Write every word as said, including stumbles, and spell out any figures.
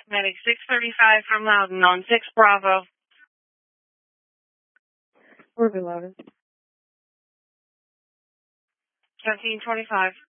Medic six thirty-five from Loudon on six Bravo. Ruby Loudon. seventeen twenty-five.